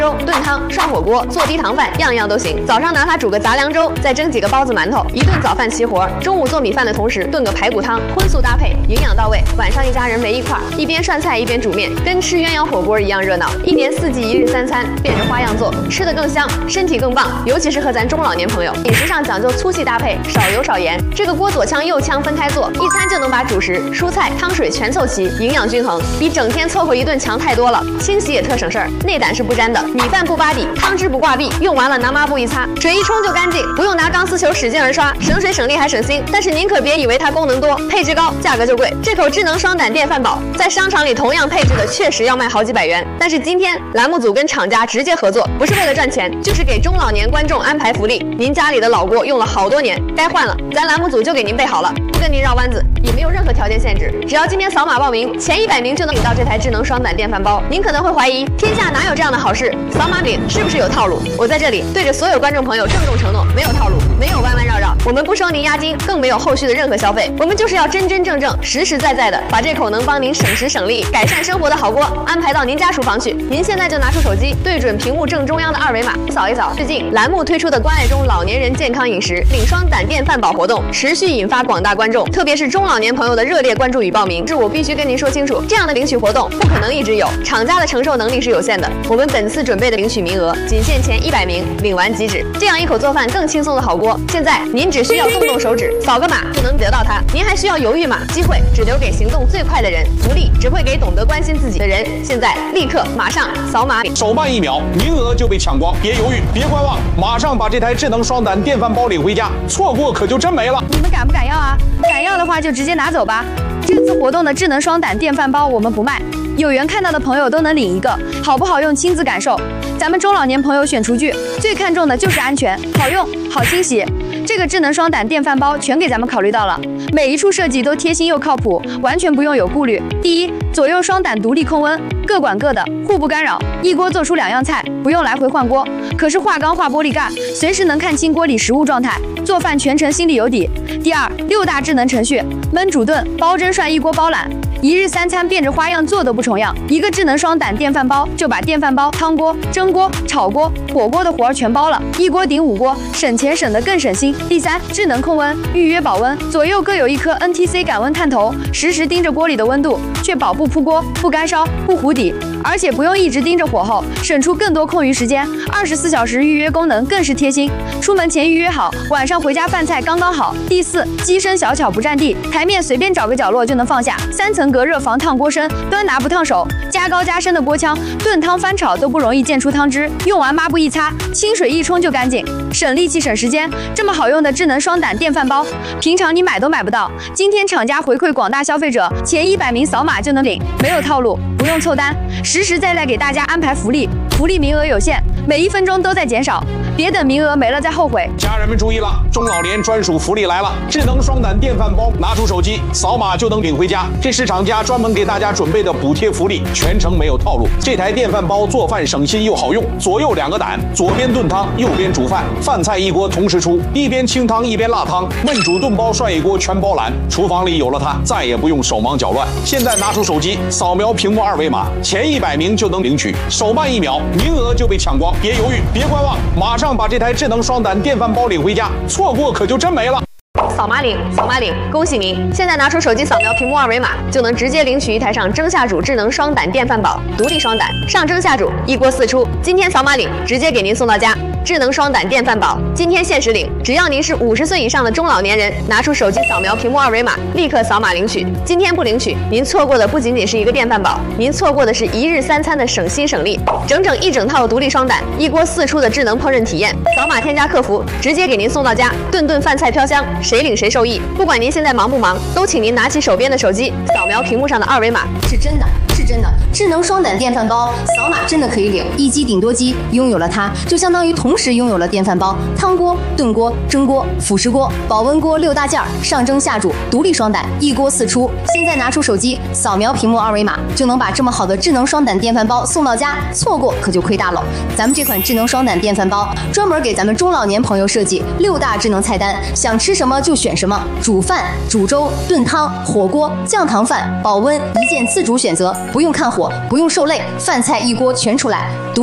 粥、炖汤、涮火锅、做低糖饭，样样都行。早上拿它煮个杂粮粥，再蒸几个包子、馒头，一顿早饭齐活。中午做米饭的同时炖个排骨汤，荤素搭配，营养到位。晚上一家人围一块，一边涮菜一边煮面，跟吃鸳鸯火锅一样热闹。一年四季一日三餐，变着花样做，吃得更香，身体更棒。尤其适合咱中老年朋友。饮食上讲究粗细搭配，少油少盐。这个锅左炝右炝分开做，一餐就能把主食、蔬菜、汤水全凑齐，营养均衡，比整天凑合一顿强太多了。清洗也特省事儿，内胆是不沾的，米饭不扒底，汤汁不挂壁，用完了拿抹布一擦，水一冲就干净，不用拿钢丝球使劲儿刷，省水省力还省心。但是您可别以为它功能多，配置高，价格就贵。这口智能双胆电饭煲在商场里同样配置的确实要卖好几百元，但是今天栏目组跟厂家直接合作，不是为了赚钱，就是给中老年观众安排福利。您家里的老锅用了好多年，该换了，咱栏目组就给您备好了，不跟您绕弯子，也没有任何条件限制，只要今天扫码报名，前100名就能领到这台智能双胆电饭煲。您可能会怀疑，天下哪有这样的好事？扫码领是不是有套路？我在这里对着所有观众朋友郑重承诺，没有套路，没有弯弯绕绕，我们不收您押金，更没有后续的任何消费，我们就是要真真正正、实实在在的把这口能帮您省时省力、改善生活的好锅安排到您家厨房去。您现在就拿出手机，对准屏幕正中央的二维码，扫一扫。最近栏目推出的关爱中老年人健康饮食领双胆电饭煲活动，持续引发广大观众，特别是中老年朋友的热烈关注与报名。是我必须跟您说清楚，这样的领取活动不可能一直有，厂家的承受能力是有限的。我们本次准备的领取名额仅限前100名，领完即止。这样一口做饭更轻松的好锅，现在您只需要动动手指，扫个码就能得到它。您还需要犹豫吗？机会只留给行动最快的人，福利只会给懂得关心自己的人。现在立刻马上扫码领， 手慢1秒，名额就被抢光，别犹豫，别观望，马上把这台智能双胆电饭煲领回家，错过可就真没了。 你们敢不敢要啊？敢要的话就直接拿走吧。这次活动的智能双胆电饭煲我们不卖，有缘看到的朋友都能领一个，好不好用亲自感受。咱们中老年朋友选厨具最看重的就是安全、好用、好清洗。这个智能双胆电饭煲全给咱们考虑到了，每一处设计都贴心又靠谱，完全不用有顾虑。第一，左右双胆独立控温，各管各的，互不干扰，一锅做出2样菜，不用来回换锅。可是化钢化玻璃盖，随时能看清锅里食物状态，做饭全程心里有底。第二，6大智能程序，焖煮炖、煲蒸涮一锅包揽。一日3餐变着花样做都不重样，一个智能双胆电饭煲就把电饭煲、汤锅、蒸锅、炒锅、火锅的活儿全包了，一锅顶5锅，省钱省得更省心。第三，智能控温，预约保温，左右各有一颗 NTC 感温探头，实时盯着锅里的温度，确保不扑锅、不干烧、不糊底，而且不用一直盯着火候，省出更多空余时间。24小时预约功能更是贴心，出门前预约好，晚上回家饭菜刚刚好。第四，机身小巧不占地，台面随便找个角落就能放下，3层隔热防烫锅身，端拿不烫手，加高加深的锅腔，炖汤翻炒都不容易溅出汤汁，用完抹布一擦，清水一冲就干净，省力气省时间。这么好用的智能双胆电饭煲，平常你买都买不到。今天厂家回馈广大消费者，前100名扫码就能领，没有套路，不用凑单，实实在在给大家安排福利，福利名额有限，每1分钟都在减少，别等名额没了再后悔。 家人们注意了，中老年专属福利来了！智能双胆电饭煲，拿出手机扫码就能领回家。这是厂家专门给大家准备的补贴福利，全程没有套路。这台电饭煲做饭省心又好用，左右2个胆，左边炖汤，右边煮饭，饭菜一锅同时出，一边清汤一边辣汤，焖煮炖煲涮一锅全包揽。厨房里有了它，再也不用手忙脚乱。现在拿出手机扫描屏幕2维码，前100名就能领取，手慢1秒，名额就被抢光，别犹豫，别观望，马上把这台智能双胆电饭煲领回家，错过可就真没了。 扫码领，扫码领，恭喜您！现在拿出手机扫描屏幕2维码，就能直接领取一台上蒸下煮智能双胆电饭煲，独立双胆，上蒸下煮，一锅4出。今天扫码领，直接给您送到家。智能双胆电饭煲，今天限时领，只要您是50岁以上的中老年人，拿出手机扫描屏幕2维码，立刻扫码领取。今天不领取，您错过的不仅仅是一个电饭煲，您错过的是1日3餐的省心省力，整整一整套独立双胆，一锅4出的智能烹饪体验。扫码添加客服，直接给您送到家，顿顿饭菜飘香，谁领谁受益。不管您现在忙不忙，都请您拿起手边的手机，扫描屏幕上的2维码。 是真的，是真的，智能双胆电饭煲，扫码真的可以领，一机顶多机，拥有了它，就相当于同时拥有了电饭煲、汤锅、炖锅、蒸锅、辅食锅、保温锅6大件，上蒸下煮，独立双胆，一锅4出。现在拿出手机，扫描屏幕2维码，就能把这么好的智能双胆电饭煲送到家，错过可就亏大了。咱们这款智能双胆电饭煲，专门给咱们中老年朋友设计6大智能菜单，想吃什么就选什么，煮饭、煮粥、炖汤、火锅、酱糖饭、保温，一键自主选择，不用看火，不用受累，饭菜一锅全出来。